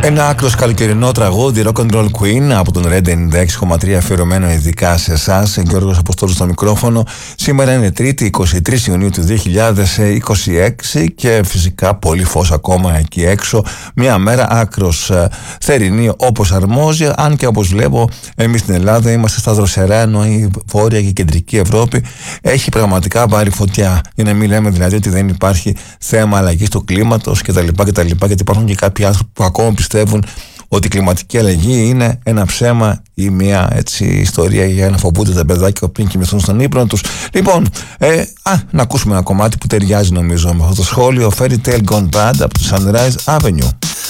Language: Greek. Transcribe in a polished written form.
Ένα άκρος καλοκαιρινό τραγούδι Rock and Roll Queen από τον Red 96,3 αφιερωμένο ειδικά σε εσάς. Γιώργος Αποστόλου στο μικρόφωνο. Σήμερα είναι Τρίτη 23 Ιουνίου του 2026 και φυσικά πολύ φως ακόμα εκεί έξω. Μια μέρα άκρος θερινή όπως αρμόζει, αν και όπως βλέπω εμείς στην Ελλάδα είμαστε στα δροσερά, ενώ η Βόρεια και η Κεντρική Ευρώπη έχει πραγματικά πάρει φωτιά. Για να μην λέμε δηλαδή ότι δεν υπάρχει θέμα αλλαγής του κλίματος κτλ. Γιατί υπάρχουν και κάποιοι άνθρωποι που ακόμα πιστεύουν ότι η κλιματική αλλαγή είναι ένα ψέμα ή μια έτσι ιστορία για να φοβούνται τα παιδάκια πριν κοιμηθούν στον ύπνο τους. Λοιπόν, να ακούσουμε ένα κομμάτι που ταιριάζει νομίζω με αυτό το σχόλιο. Fairy Tale Gone Bad από το Sunrise Avenue.